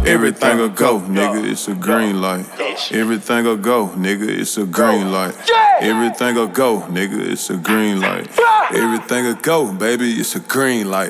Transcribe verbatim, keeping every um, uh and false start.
Everything'll go, nigga, it's a green light. Everything'll go, nigga, it's a green light. Everything'll go, nigga, it's a green light. Everything'll go, baby, it's a green light.